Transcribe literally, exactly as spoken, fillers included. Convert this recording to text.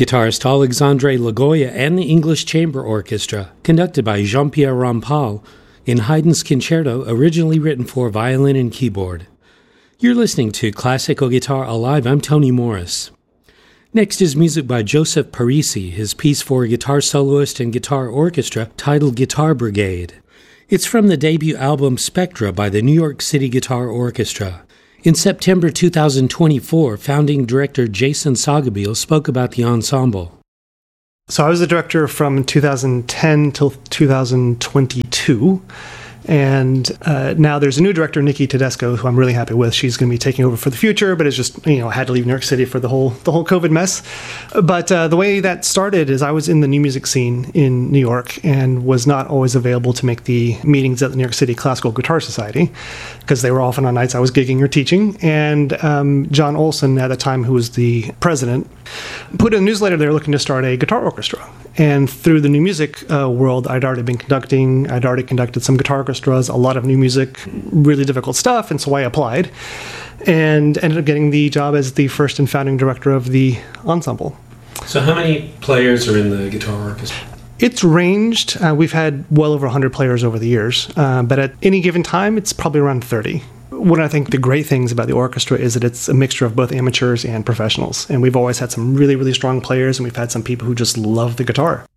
Guitarist Alexandre Lagoya and the English Chamber Orchestra, conducted by Jean-Pierre Rampal, in Haydn's Concerto, originally written for violin and keyboard. You're listening to Classical Guitar Alive. I'm Tony Morris. Next is music by Joseph Parisi, his piece for guitar soloist and guitar orchestra titled Guitar Brigade. It's from the debut album Spectra by the New York City Guitar Orchestra. In September two thousand twenty-four, founding director Jason Sagabiel spoke about the ensemble. So I was the director from two thousand ten till two thousand twenty-two. And uh, now there's a new director, Nikki Tedesco, who I'm really happy with. She's going to be taking over for the future, but it's just, you know, had to leave New York City for the whole the whole COVID mess. But uh, the way that started is I was in the new music scene in New York and was not always available to make the meetings at the New York City Classical Guitar Society because they were often on nights I was gigging or teaching. And um, John Olson, at the time, who was the president, put in a newsletter they were looking to start a guitar orchestra. And through the new music uh, world, I'd already been conducting, I'd already conducted some guitar orchestras, a lot of new music, really difficult stuff, and so I applied and ended up getting the job as the first and founding director of the ensemble. So how many players are in the guitar orchestra? It's ranged. Uh, we've had well over one hundred players over the years, uh, but at any given time, it's probably around thirty. One of I think the great things about the orchestra is that it's a mixture of both amateurs and professionals. And we've always had some really, really strong players, and we've had some people who just love the guitar.